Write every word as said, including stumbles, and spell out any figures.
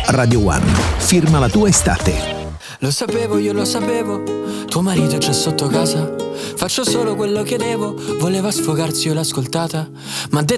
Radio One. Firma la tua estate. Lo sapevo, io lo sapevo, tuo marito c'è sotto casa. Faccio solo quello che devo, voleva sfogarsi, io l'ho ascoltata, ma